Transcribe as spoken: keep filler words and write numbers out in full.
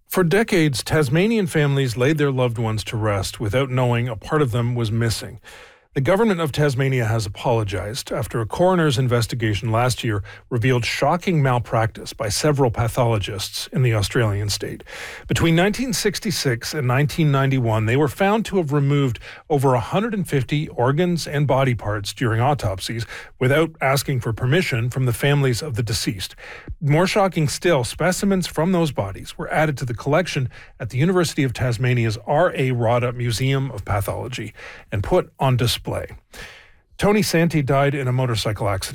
For decades, Tasmanian families laid their loved ones to rest without knowing a part of them was missing. The government of Tasmania has apologized after a coroner's investigation last year revealed shocking malpractice by several pathologists in the Australian state. Between nineteen sixty-six and nineteen ninety-one, they were found to have removed over one hundred fifty organs and body parts during autopsies without asking for permission from the families of the deceased. More shocking still, specimens from those bodies were added to the collection at the University of Tasmania's R A Rada Museum of Pathology and put on display. Tony Santi died in a motorcycle accident